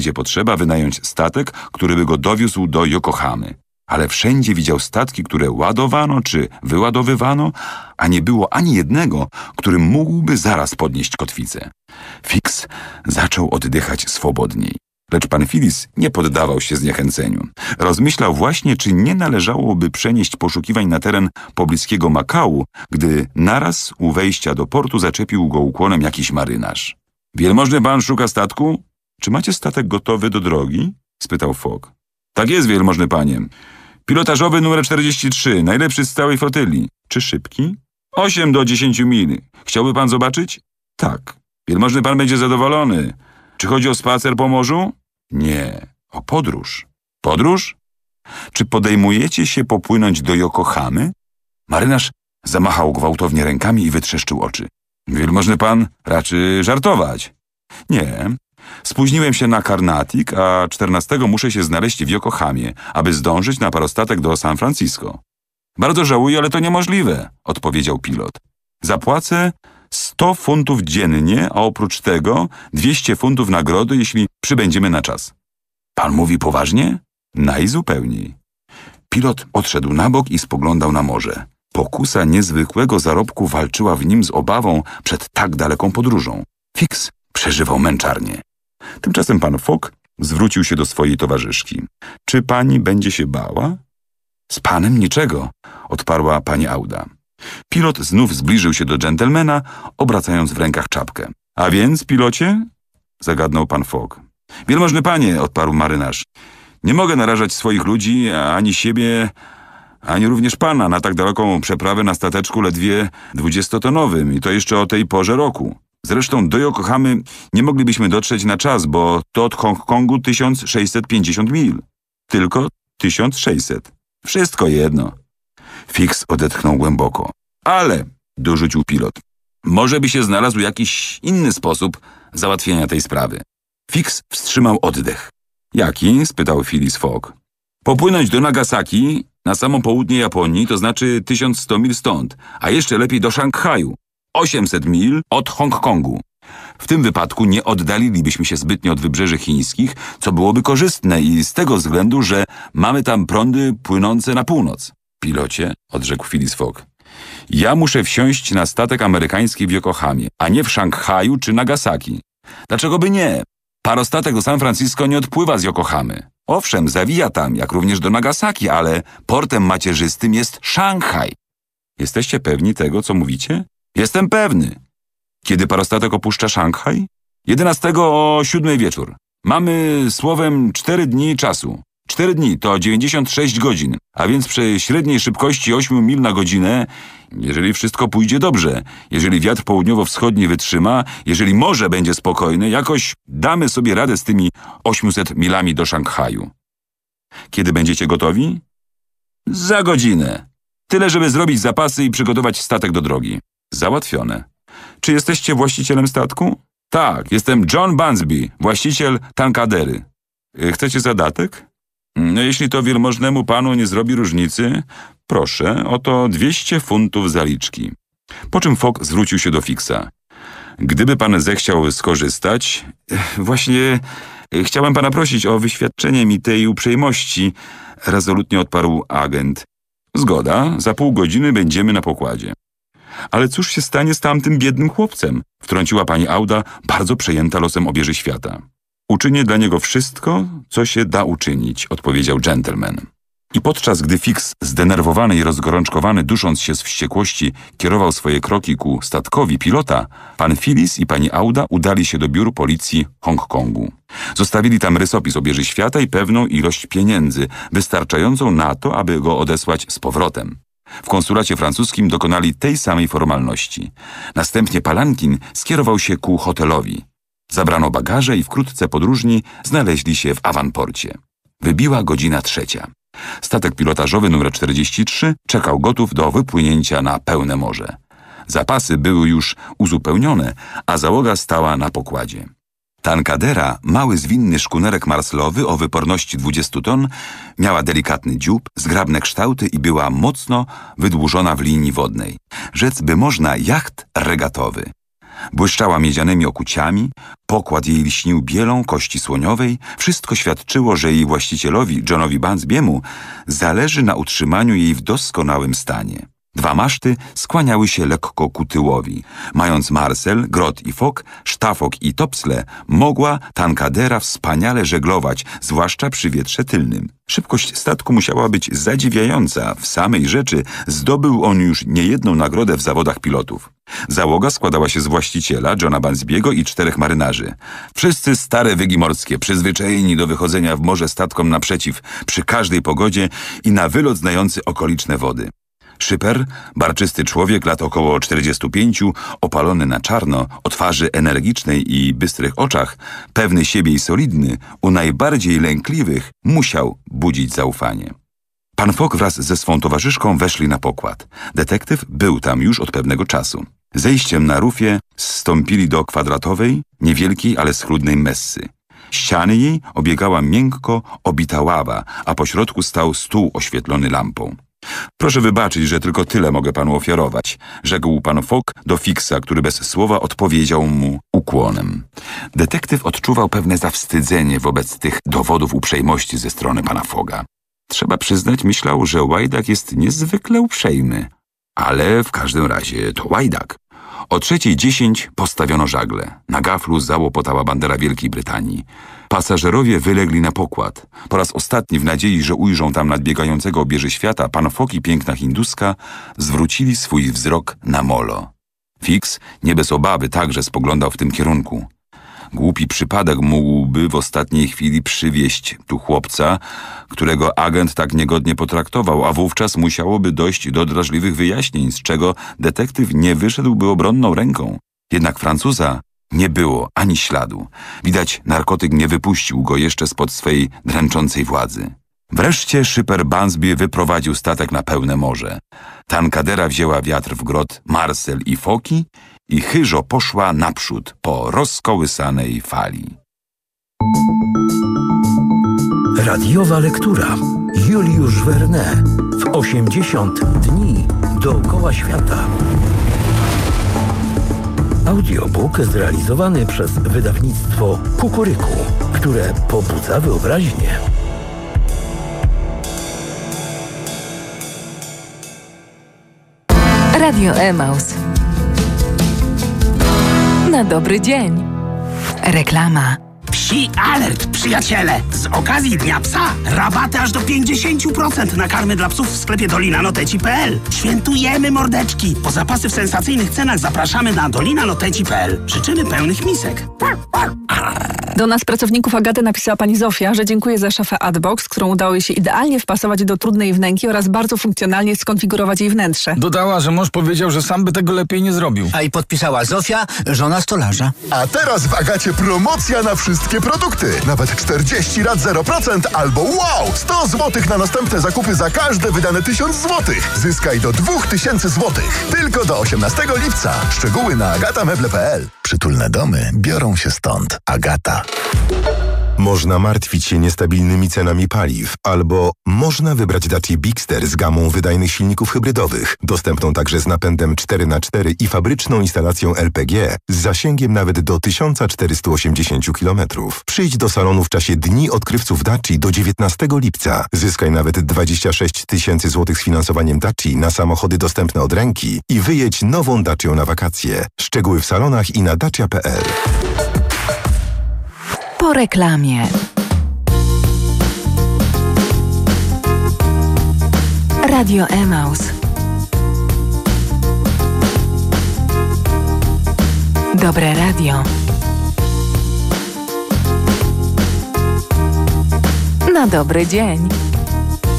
gdzie potrzeba, wynająć statek, który by go dowiózł do Yokohamy. Ale wszędzie widział statki, które ładowano czy wyładowywano, a nie było ani jednego, który mógłby zaraz podnieść kotwicę. Fix zaczął oddychać swobodniej. Lecz pan Phillips nie poddawał się zniechęceniu. Rozmyślał właśnie, czy nie należałoby przenieść poszukiwań na teren pobliskiego Makau, gdy naraz u wejścia do portu zaczepił go ukłonem jakiś marynarz. Wielmożny pan szuka statku? Czy macie statek gotowy do drogi? Spytał Fogg. Tak jest, wielmożny panie. Pilotażowy numer 43, najlepszy z całej flotyli. Czy szybki? 8 do 10 mil. Chciałby pan zobaczyć? Tak. Wielmożny pan będzie zadowolony. Czy chodzi o spacer po morzu? Nie, o podróż. Podróż? Czy podejmujecie się popłynąć do Yokohamy? Marynarz zamachał gwałtownie rękami i wytrzeszczył oczy. Wielmożny pan raczy żartować. Nie. Spóźniłem się na Carnatic, a 14 muszę się znaleźć w Yokohamie, aby zdążyć na parostatek do San Francisco. Bardzo żałuję, ale to niemożliwe, odpowiedział pilot. Zapłacę 100 funtów dziennie, a oprócz tego 200 funtów nagrody, jeśli przybędziemy na czas. Pan mówi poważnie? Najzupełniej. Pilot odszedł na bok i spoglądał na morze. Pokusa niezwykłego zarobku walczyła w nim z obawą przed tak daleką podróżą. Fix przeżywał męczarnię. Tymczasem pan Fogg zwrócił się do swojej towarzyszki. Czy pani będzie się bała? Z panem niczego, odparła pani Auda. Pilot znów zbliżył się do dżentelmena, obracając w rękach czapkę. A więc, pilocie? Zagadnął pan Fogg. Wielmożny panie, odparł marynarz. Nie mogę narażać swoich ludzi, ani siebie, ani również pana na tak daleką przeprawę na stateczku ledwie 20-tonowym i to jeszcze o tej porze roku. Zresztą do Yokohamy nie moglibyśmy dotrzeć na czas, bo to od Hongkongu 1650 mil. Tylko 1600. Wszystko jedno. Fix odetchnął głęboko. Ale, dorzucił pilot, może by się znalazł jakiś inny sposób załatwienia tej sprawy. Fix wstrzymał oddech. Jaki? Spytał Phileas Fogg. Popłynąć do Nagasaki, na samo południe Japonii, to znaczy 1100 mil stąd, a jeszcze lepiej do Szanghaju. 800 mil od Hongkongu. W tym wypadku nie oddalilibyśmy się zbytnio od wybrzeży chińskich, co byłoby korzystne i z tego względu, że mamy tam prądy płynące na północ. Pilocie, odrzekł Phileas Fogg, ja muszę wsiąść na statek amerykański w Yokohamie, a nie w Szanghaju czy Nagasaki. Dlaczego by nie? Parostatek do San Francisco nie odpływa z Yokohamy. Owszem, zawija tam, jak również do Nagasaki, ale portem macierzystym jest Szanghaj. Jesteście pewni tego, co mówicie? Jestem pewny. Kiedy parostatek opuszcza Szanghaj? 11 o 7 wieczór. Mamy słowem 4 dni czasu. 4 dni to 96 godzin, a więc przy średniej szybkości 8 mil na godzinę, jeżeli wszystko pójdzie dobrze, jeżeli wiatr południowo-wschodni wytrzyma, jeżeli morze będzie spokojne, jakoś damy sobie radę z tymi 800 milami do Szanghaju. Kiedy będziecie gotowi? Za godzinę. Tyle, żeby zrobić zapasy i przygotować statek do drogi. Załatwione. Czy jesteście właścicielem statku? Tak, jestem John Bunsby, właściciel tankadery. Chcecie zadatek? Jeśli to wielmożnemu panu nie zrobi różnicy, proszę, oto 200 funtów zaliczki. Po czym Fogg zwrócił się do Fixa. Gdyby pan zechciał skorzystać, właśnie chciałem pana prosić o wyświadczenie mi tej uprzejmości, rezolutnie odparł agent. Zgoda, za pół godziny będziemy na pokładzie. Ale cóż się stanie z tamtym biednym chłopcem? Wtrąciła pani Auda, bardzo przejęta losem obieży świata. Uczynię dla niego wszystko, co się da uczynić, odpowiedział dżentelmen. I podczas gdy Fix, zdenerwowany i rozgorączkowany, dusząc się z wściekłości, kierował swoje kroki ku statkowi pilota, pan Phillips i pani Auda udali się do biur policji Hongkongu. Zostawili tam rysopis obieży świata i pewną ilość pieniędzy, wystarczającą na to, aby go odesłać z powrotem. W konsulacie francuskim dokonali tej samej formalności. Następnie Palankin skierował się ku hotelowi. Zabrano bagaże i wkrótce podróżni znaleźli się w awanporcie. Wybiła godzina 3. Statek pilotażowy numer 43 czekał gotów do wypłynięcia na pełne morze. Zapasy były już uzupełnione, a załoga stała na pokładzie. Tankadera, mały zwinny szkunerek marslowy o wyporności 20 ton, miała delikatny dziób, zgrabne kształty i była mocno wydłużona w linii wodnej. Rzec by można jacht regatowy. Błyszczała miedzianymi okuciami, pokład jej lśnił bielą kości słoniowej. Wszystko świadczyło, że jej właścicielowi, Johnowi Bunsby'emu, zależy na utrzymaniu jej w doskonałym stanie. 2 maszty skłaniały się lekko ku tyłowi. Mając marsel, grot i fok, sztafok i topsle, mogła Tankadera wspaniale żeglować, zwłaszcza przy wietrze tylnym. Szybkość statku musiała być zadziwiająca. W samej rzeczy zdobył on już niejedną nagrodę w zawodach pilotów. Załoga składała się z właściciela, Johna Bunsby'ego i 4 marynarzy. Wszyscy stare wygi morskie, przyzwyczajeni do wychodzenia w morze statkom naprzeciw przy każdej pogodzie i na wylot znający okoliczne wody. Szyper, barczysty człowiek, lat około 45, opalony na czarno, o twarzy energicznej i bystrych oczach, pewny siebie i solidny, u najbardziej lękliwych musiał budzić zaufanie. Pan Fogg wraz ze swą towarzyszką weszli na pokład. Detektyw był tam już od pewnego czasu. Zejściem na rufie zstąpili do kwadratowej, niewielkiej, ale schludnej messy. Ściany jej obiegała miękko obita ława, a pośrodku stał stół oświetlony lampą. Proszę wybaczyć, że tylko tyle mogę panu ofiarować, rzekł pan Fogg do Fixa, który bez słowa odpowiedział mu ukłonem. Detektyw odczuwał pewne zawstydzenie wobec tych dowodów uprzejmości ze strony pana Fogga. Trzeba przyznać, myślał, że łajdak jest niezwykle uprzejmy. Ale w każdym razie to łajdak. O 3:10 postawiono żagle. Na gaflu załopotała bandera Wielkiej Brytanii. Pasażerowie wylegli na pokład. Po raz ostatni, w nadziei, że ujrzą tam nadbiegającego obieży świata, pan Fogg i piękna Hinduska zwrócili swój wzrok na molo. Fix, nie bez obawy, także spoglądał w tym kierunku. Głupi przypadek mógłby w ostatniej chwili przywieźć tu chłopca, którego agent tak niegodnie potraktował, a wówczas musiałoby dojść do drażliwych wyjaśnień, z czego detektyw nie wyszedłby obronną ręką. Jednak Francuza nie było ani śladu. Widać, narkotyk nie wypuścił go jeszcze spod swej dręczącej władzy. Wreszcie szyper Bunsby wyprowadził statek na pełne morze. Tankadera wzięła wiatr w grot, marsel i foki i chyżo poszła naprzód po rozkołysanej fali. Radiowa lektura. Juliusz Verne. W 80 dni dookoła świata. Audiobook zrealizowany przez wydawnictwo Kukuryku, które pobudza wyobraźnię. Radio Emaus. Na dobry dzień. Reklama. Psi alert, przyjaciele! Z okazji Dnia Psa rabaty aż do 50% na karmy dla psów w sklepie dolinanoteci.pl. Świętujemy, mordeczki! Po zapasy w sensacyjnych cenach zapraszamy na dolinanoteci.pl. Życzymy pełnych misek. Do nas, pracowników Agaty, napisała pani Zofia, że dziękuję za szafę Adbox, którą udało jej się idealnie wpasować do trudnej wnęki oraz bardzo funkcjonalnie skonfigurować jej wnętrze. Dodała, że mąż powiedział, że sam by tego lepiej nie zrobił. A i podpisała Zofia, żona stolarza. A teraz w Agacie promocja na wszystkie produkty. Nawet 40 lat 0% albo wow! 100 zł na następne zakupy za każde wydane 1000 zł. Zyskaj do 2000 zł. Tylko do 18 lipca. Szczegóły na agatameble.pl. Przytulne domy biorą się stąd. Agata. Można martwić się niestabilnymi cenami paliw, albo można wybrać Dacia Bigster z gamą wydajnych silników hybrydowych, dostępną także z napędem 4x4 i fabryczną instalacją LPG z zasięgiem nawet do 1480 km. Przyjdź do salonu w czasie Dni Odkrywców Dacia do 19 lipca. Zyskaj nawet 26 000 zł z finansowaniem Dacia na samochody dostępne od ręki i wyjedź nową Dacią na wakacje. Szczegóły w salonach i na dacia.pl. Po reklamie. Radio Emaus. Dobre radio. Na dobry dzień.